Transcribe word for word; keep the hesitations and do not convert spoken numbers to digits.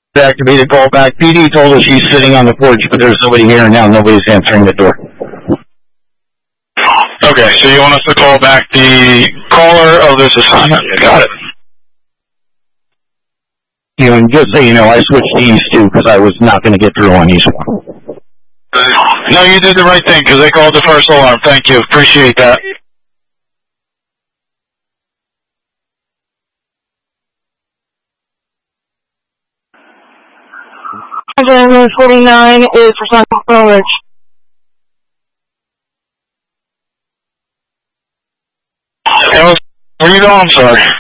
Activated callback. P D told us she's sitting on the porch, but there's nobody here, and now nobody's answering the door. Okay, so you want us to call back the caller of this assignment? Got it. You know, and just so you know, I switched to these two because I was not going to get through on each one. No, you did the right thing because they called the first alarm. Thank you. Appreciate that. forty-nine is for Central Village. Where are you going? I'm sorry.